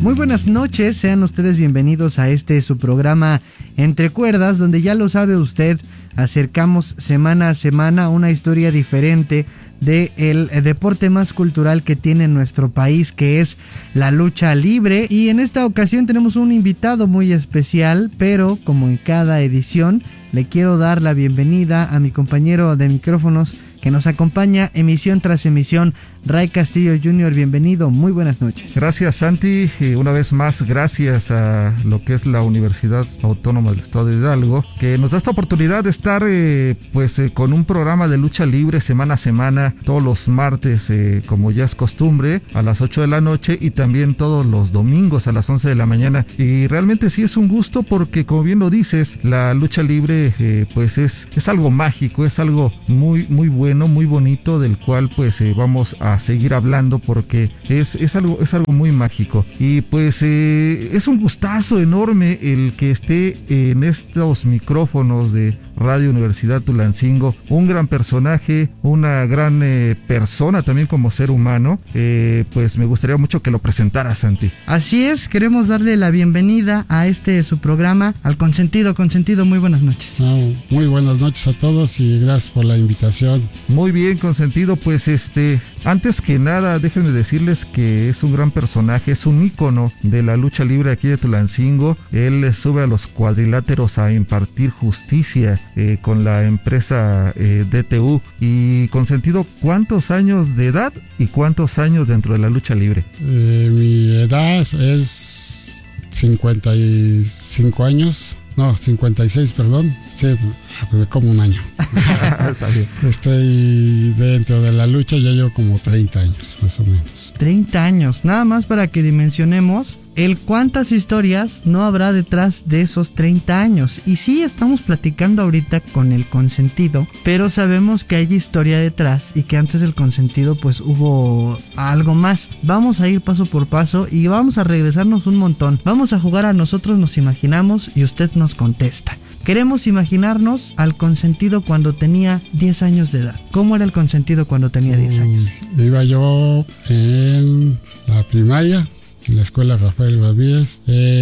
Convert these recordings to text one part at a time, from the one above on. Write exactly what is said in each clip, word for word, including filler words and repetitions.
Muy buenas noches, sean ustedes bienvenidos a este su programa Entre Cuerdas, donde ya lo sabe usted, acercamos semana a semana una historia diferente del deporte más cultural que tiene nuestro país, que es la lucha libre. Y en esta ocasión tenemos un invitado muy especial, pero como en cada edición, le quiero dar la bienvenida a mi compañero de micrófonos que nos acompaña emisión tras emisión, Ray Castillo junior Bienvenido, muy buenas noches. Gracias, Santi, y una vez más gracias a lo que es la Universidad Autónoma del Estado de Hidalgo, que nos da esta oportunidad de estar eh, pues eh, con un programa de lucha libre semana a semana, todos los martes, eh, como ya es costumbre, a las ocho de la noche, y también todos los domingos a las once de la mañana. Y realmente sí es un gusto porque, como bien lo dices, la lucha libre eh, pues es, es algo mágico, es algo muy, muy bueno, muy bonito, del cual pues eh, vamos a seguir hablando porque es, es algo es algo muy mágico. Y pues eh, es un gustazo enorme el que esté en estos micrófonos de Radio Universidad Tulancingo, un gran personaje, una gran eh, persona también como ser humano. Eh, pues me gustaría mucho que lo presentara, Santi. Así es, queremos darle la bienvenida a este su programa, al Consentido. Consentido, muy buenas noches. Ah, muy buenas noches a todos y gracias por la invitación. Muy bien, Consentido, pues este, antes que nada, déjenme decirles que es un gran personaje, es un ícono de la lucha libre aquí de Tulancingo. Él sube a los cuadriláteros a impartir justicia eh, con la empresa eh, D T U. Y Consentido, ¿cuántos años de edad y cuántos años dentro de la lucha libre? Eh, mi edad es cincuenta y cinco años. No, cincuenta y seis, perdón. Sí, como un año. Está bien. Estoy dentro de la lucha, ya llevo como treinta años, más o menos. treinta años, nada más para que dimensionemos el cuántas historias no habrá detrás de esos treinta años. Y sí, estamos platicando ahorita con el Consentido, pero sabemos que hay historia detrás y que antes del Consentido pues hubo algo más. Vamos a ir paso por paso y vamos a regresarnos un montón. Vamos a jugar a Nosotros Nos Imaginamos y usted nos contesta. Queremos imaginarnos al Consentido cuando tenía diez años de edad. ¿Cómo era el Consentido cuando tenía diez años? Iba yo en la primaria, en la escuela Rafael Bavíez.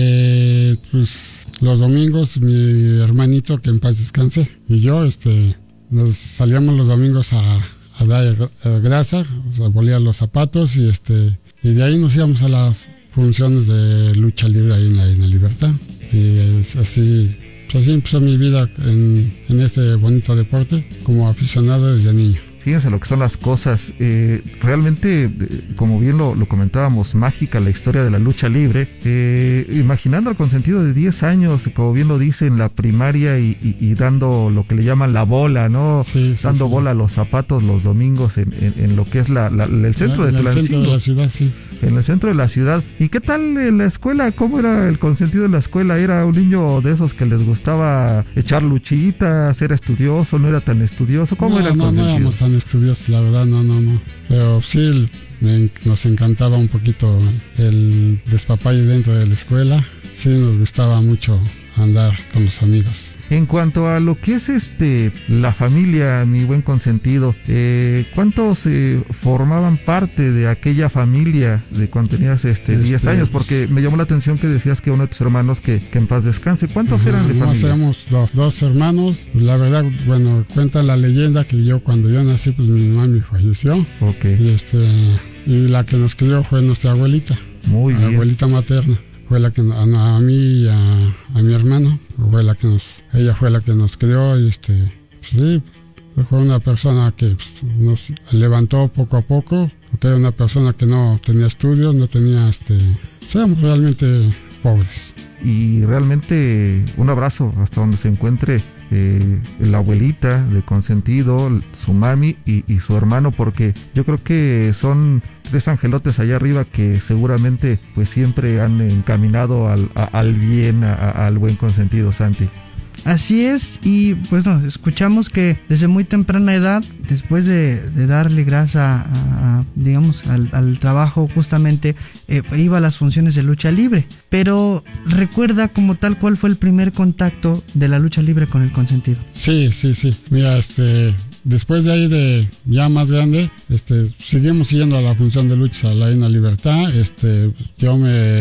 Eh, pues los domingos mi hermanito, que en paz descanse, y yo este, nos salíamos los domingos a, a dar grasa, o sea, bolía los zapatos y, este, y de ahí nos íbamos a las funciones de lucha libre ahí en la, en la Libertad. Y es así... Así empezó mi vida en, en este bonito deporte como aficionado desde niño. Fíjense lo que son las cosas. Eh, realmente, eh, como bien lo, lo comentábamos, mágica la historia de la lucha libre. Eh, imaginando al Consentido de diez años, como bien lo dice, en la primaria y, y, y dando lo que le llaman la bola, ¿no? Sí, sí, dando sí. bola a los zapatos los domingos en, en, en lo que es la, la, el centro en de el centro de la ciudad, sí. En el centro de la ciudad. ¿Y qué tal en la escuela? ¿Cómo era el Consentido en la escuela? ¿Era un niño de esos que les gustaba echar luchitas? ¿Era estudioso? ¿No era tan estudioso? ¿Cómo no, era el no, Consentido? No éramos tan estudiosos, la verdad, no, no, no. Pero sí, me, nos encantaba un poquito el despapalle dentro de la escuela. Sí, nos gustaba mucho andar con los amigos. En cuanto a lo que es este la familia, mi buen Consentido, eh, ¿cuántos eh, formaban parte de aquella familia de cuando tenías este, este diez años? Porque me llamó la atención que decías que uno de tus hermanos que, que en paz descanse. ¿Cuántos uh-huh, eran de no, familia? Éramos dos, dos hermanos. La verdad, bueno, cuenta la leyenda que yo cuando yo nací, pues mi mamá me falleció. Ok. Y, este, y la que nos crió fue nuestra abuelita. Muy bien. Abuelita materna. Fue la que a, a mí y a, a mi hermano, fue la que nos, ella fue la que nos crió y este, pues sí, fue una persona que pues, nos levantó poco a poco, porque era una persona que no tenía estudios, no tenía, este, éramos realmente pobres. Y realmente un abrazo hasta donde se encuentre eh, la abuelita de Consentido, su mami y, y su hermano, porque yo creo que son tres angelotes allá arriba que seguramente pues siempre han encaminado al, a, al bien, a, a, al buen Consentido, Santi. Así es, y pues no, escuchamos que desde muy temprana edad, después de, de darle grasa a, a, digamos, al, al trabajo justamente, eh, iba a las funciones de lucha libre. Pero recuerda como tal cuál fue el primer contacto de la lucha libre con el Consentido. Sí, sí, sí. Mira, este, después de ahí de ya más grande, este, seguimos yendo a la función de lucha a la Arena Libertad. Este, yo me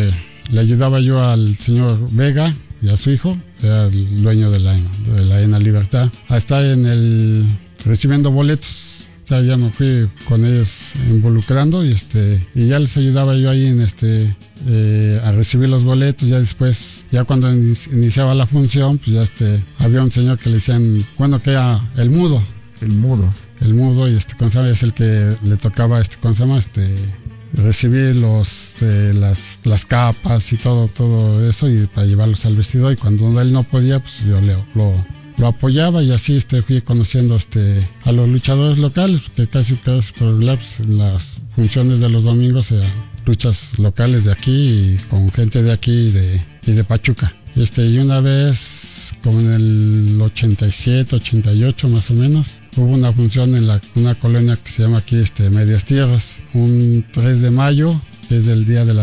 le ayudaba yo al señor Vega y a su hijo, era el dueño de la, de la ENA Libertad, a estar en el, recibiendo boletos. O sea, ya me fui con ellos involucrando y este y ya les ayudaba yo ahí en este eh, a recibir los boletos. Ya después, ya cuando iniciaba la función, pues ya este había un señor que le decían, bueno, que era el mudo. El mudo. El mudo y este Consama es el que le tocaba este Consama este recibir los eh, las las capas y todo todo eso y para llevarlos al vestidor, y cuando él no podía, pues yo le, lo lo apoyaba, y así este fui conociendo este a los luchadores locales, que casi casi por pues, en las funciones de los domingos eran luchas locales de aquí y con gente de aquí y de, y de Pachuca. Este, y una vez, como en el ochenta y siete, ochenta y ocho más o menos, hubo una función en la, una colonia que se llama aquí este, Medias Tierras, un tres de mayo, es el día de la